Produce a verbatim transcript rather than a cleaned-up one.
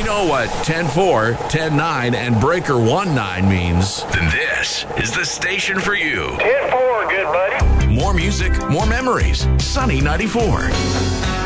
know what ten four, ten nine, and breaker one nine means, then this is the station for you. ten four, good buddy. More music, more memories. Sunny ninety-four.